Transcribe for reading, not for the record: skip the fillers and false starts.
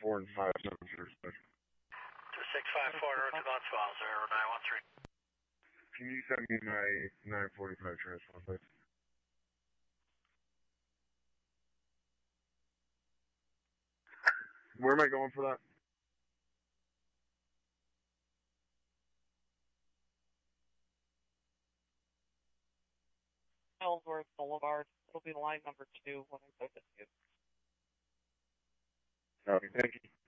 4 and 5 numbers. 2654 north of Gunnsville, 0913. Can you send me my 945 transport, please? Where am I going for that? Ellsworth Boulevard. It'll be line number 2 when I post it to you. Okay, thank you.